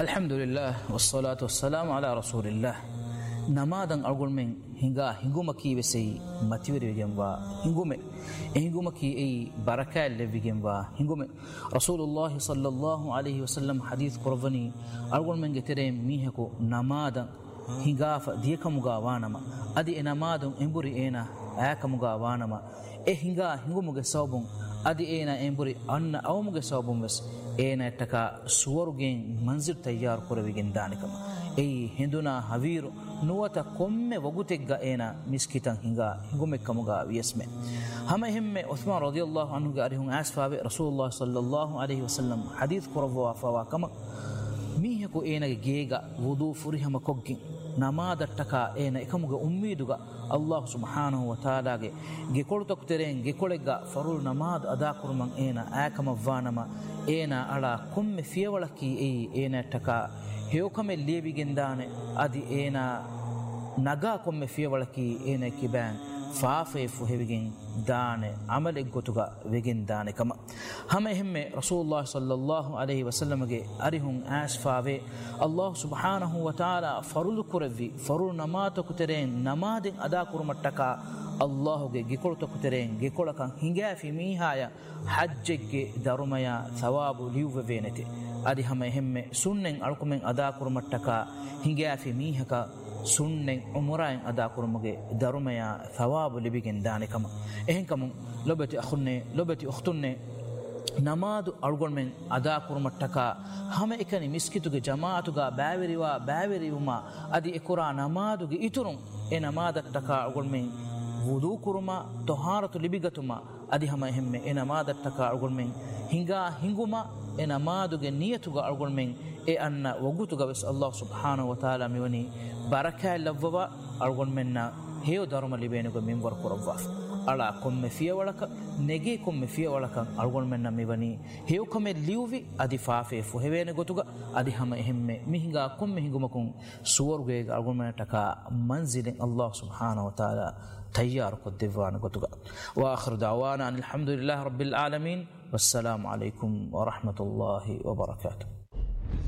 الحمد لله والصلاة والسلام على رسول الله. نمادن أقول من هنگومكي بسي ماتيوري بجنبا هنگومكي أي بركة اللي بجنبا هنگومي رسول الله صلى الله عليه وسلم حديث قرباني أقول من جترين ميهكو نمادن هنگاف ديكمغا وانما أدي نمادن إمبوري إينا آكمغا وانما هنگومغا صوبون أدي إينا إمبوري أن أومغا صوبون بس إينا تكا سورجين منزل تيار كوربيجين دانكم أي هندونا هويرو نوتا كم وغوتيغا إينا مسكتان هنگومكمغا ويسمه هم عثمان رضي الله عنه قاريهم أسفا رسول الله صلى الله عليه وسلم حديث قربوا فواكما ميهكو إينا جيغا وضو فريهم كوغين نمادتكا إينا إكمغا أميدوغا الله سبحانه وتعالى گيكولتك ترين گيكولغا فرول نماد أدا كرمان إينا آكما وانما إينا على كم فيولكي إينا تكا هيوكم اللي بيجندانه أدي إينا نجا كم فيولكي إينا كيبان فافي فهبين دانه عمل إجتوجا بيجن دانه كما هم رسول الله صلى الله عليه وسلم جي أريهم أسفاوي الله سبحانه وتعالى فرول كرفي فرول نماذج كترين نماذج أدا كرمتكا الله جي كولتو كترين جي كولكان هنجا في ميهايا حج جي دارميا ثواب ليوف فينتي أدي هم سنن أركمن أدا كرمتكا هنجا في ميهكا سنن عمرين أدا كرمجي دارميا ثواب لبيجن دانه كما إهنكم لبتي أختني نماذج أرجل من أدا كرمتكا هم إكني مسكتوجا جماعتوجا باوريوما أدي إكورا نماذج إترون نماذج تكا أرجل من وضو كرما طهارة لبيجتما أدي هم نماذج تكا أرجل من هنگوما نماذج نيتوجا أرجل من أن وجودوجا بس الله سبحانه وتعالى ميوني بركة لفوا أرجل منا هيو دارم اللي بينك من ورك رواف على كم فيه ولك نجي كم فيه ولك أرجل منا ميوني هيو كم ليوفي أدي فافي فهوين قطوجا أدي هم مهنگا كم مهنگومكم سور جيج أرجل منا تكا منزل الله سبحانه وتعالى تيار قدوان قطوجا وآخر دعوانا أن الحمد لله رب العالمين والسلام عليكم ورحمة الله وبركاته.